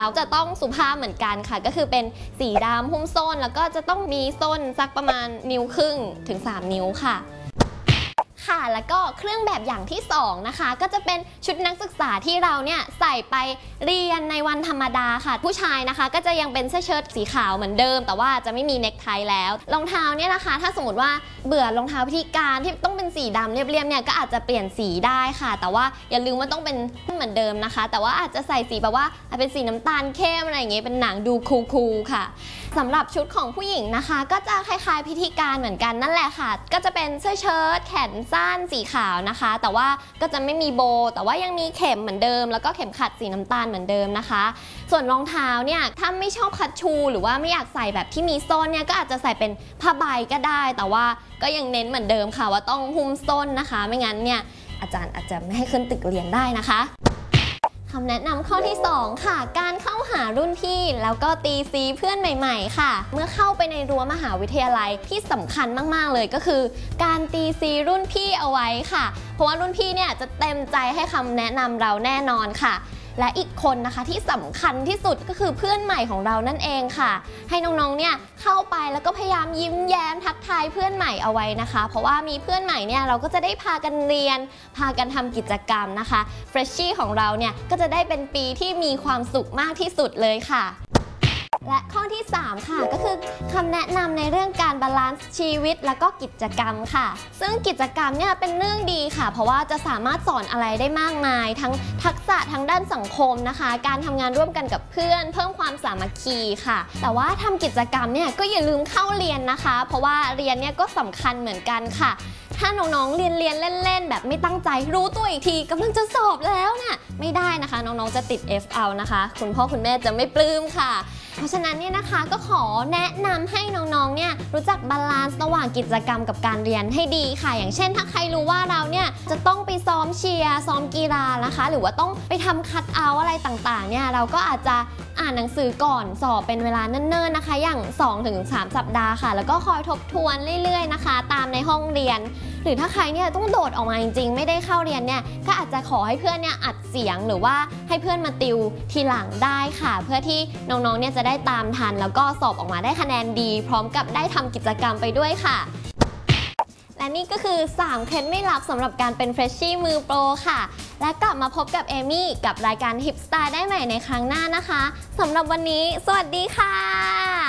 เราจะต้องสุภาพเหมือนกันค่ะก็คือเป็นสีดำหุ้มส้นแล้วก็จะต้องมีส้นสักประมาณนิ้วครึ่งถึง3 นิ้วค่ะแล้วก็เครื่องแบบอย่างที่2นะคะก็จะเป็นชุดนักศึกษาที่เราเนี่ยใส่ไปเรียนในวันธรรมดาค่ะผู้ชายนะคะก็จะยังเป็นเสื้อเชิ้ตสีขาวเหมือนเดิมแต่ว่าจะไม่มีเน็กไทแล้วรองเท้าเนี่ยนะคะถ้าสมมติว่าเบื่อรองเท้าพิธีการที่ต้องเป็นสีดำเรียบๆเนี่ยก็อาจจะเปลี่ยนสีได้ค่ะแต่ว่าอย่าลืมว่าต้องเป็นเหมือนเดิมนะคะแต่ว่าอาจจะใส่สีแบบว่าเป็นสีน้ำตาลเข้มอะไรอย่างเงี้ยเป็นหนังดูคูลๆค่ะสำหรับชุดของผู้หญิงนะคะก็จะคล้ายๆพิธีการเหมือนกันนั่นแหละค่ะก็จะเป็นเสื้อเชิ้ตแขนสั้นสีขาวนะคะแต่ว่าก็จะไม่มีโบแต่ว่ายังมีเข็มเหมือนเดิมแล้วก็เข็มขัดสีน้ำตาลเหมือนเดิมนะคะส่วนรองเท้าเนี่ยถ้าไม่ชอบคัชชูหรือว่าไม่อยากใส่แบบที่มีส้นเนี่ยก็อาจจะใส่เป็นผ้าใบก็ได้แต่ว่าก็ยังเน้นเหมือนเดิมค่ะว่าต้องหุ้มส้นนะคะไม่งั้นเนี่ยอาจารย์อาจจะไม่ให้ขึ้นตึกเรียนได้นะคะคำแนะนำข้อที่2ค่ะการเข้าหารุ่นพี่แล้วก็ตีซีเพื่อนใหม่ๆค่ะเมื่อเข้าไปในรั้วมหาวิทยาลัยที่สำคัญมากๆเลยก็คือการตีซีรุ่นพี่เอาไว้ค่ะเพราะว่ารุ่นพี่เนี่ยจะเต็มใจให้คำแนะนำเราแน่นอนค่ะและอีกคนนะคะที่สำคัญที่สุดก็คือเพื่อนใหม่ของเรานั่นเองค่ะให้น้องๆเนี่ยเข้าไปแล้วก็พยายามยิ้มแย้มทักทายเพื่อนใหม่เอาไว้นะคะเพราะว่ามีเพื่อนใหม่เนี่ยเราก็จะได้พากันเรียนพากันทำกิจกรรมนะคะเฟรชชี่ของเราเนี่ยก็จะได้เป็นปีที่มีความสุขมากที่สุดเลยค่ะและข้อที่3ค่ะก็คือคำแนะนำในเรื่องการบาลานซ์ชีวิตแล้วก็กิจกรรมค่ะซึ่งกิจกรรมเนี่ยเป็นเรื่องดีค่ะเพราะว่าจะสามารถสอนอะไรได้มากมายทั้งทักษะทางด้านสังคมนะคะการทำงานร่วมกันกับเพื่อนเพิ่มความสามัคคีค่ะแต่ว่าทำกิจกรรมเนี่ยก็อย่าลืมเข้าเรียนนะคะเพราะว่าเรียนเนี่ยก็สำคัญเหมือนกันค่ะถ้าน้องๆเรียนเล่นๆแบบไม่ตั้งใจรู้ตัวอีกทีกำลังจะสอบแล้วเนี่ยไม่ได้นะคะน้องๆจะติด F เอานะคะคุณพ่อคุณแม่จะไม่ปลื้มค่ะเพราะฉะนั้นเนี่ยนะคะก็ขอแนะนำให้น้องๆเนี่ยรู้จักบาลานซ์ระหว่างกิจกรรมกับการเรียนให้ดีค่ะอย่างเช่นถ้าใครรู้ว่าเราเนี่ยจะต้องไปซ้อมเชียร์ซ้อมกีฬานะคะหรือว่าต้องไปทำคัทเอาท์อะไรต่างๆเนี่ยเราก็อาจจะอ่านหนังสือก่อนสอบเป็นเวลาเนิ่นๆนะคะอย่าง 2-3 สัปดาห์ค่ะแล้วก็คอยทบทวนเรื่อยๆนะคะตามในห้องเรียนหรือถ้าใครเนี่ยต้องโดดออกมาจริงๆไม่ได้เข้าเรียนเนี่ยก็อาจจะขอให้เพื่อนเนี่ยอัดเสียงหรือว่าให้เพื่อนมาติวทีหลังได้ค่ะเพื่อที่น้องๆเนี่ยจะได้ตามทันแล้วก็สอบออกมาได้คะแนนดีพร้อมกับได้ทำกิจกรรมไปด้วยค่ะและนี่ก็คือ3เคล็ดไม่ลับสำหรับการเป็นเฟรชชี่มือโปรค่ะและกลับมาพบกับเอมี่กับรายการ Hip Style ได้ใหม่ในครั้งหน้านะคะสำหรับวันนี้สวัสดีค่ะ